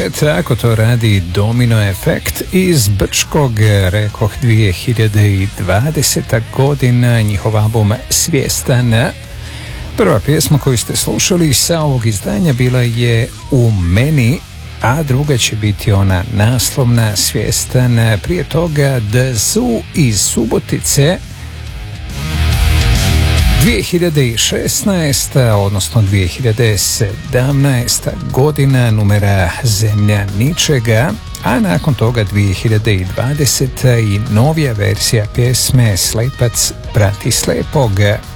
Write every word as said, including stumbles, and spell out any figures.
tako to radi Domino Efekt iz Brčkog, rekoh dvije hiljade dvadeseta godina, njihov album Svjestan. Prva pjesma koju ste slušali sa ovog izdanja bila je U meni, a druga će biti ona naslovna Svjestan. Prije toga The Zoo iz Subotice, dvije hiljade šesnaesta odnosno dvije hiljade sedamnaesta godina, numera Zemlja ničega, a nakon toga dvije hiljade dvadeseta i novija verzija pjesme Slepac prati slepog.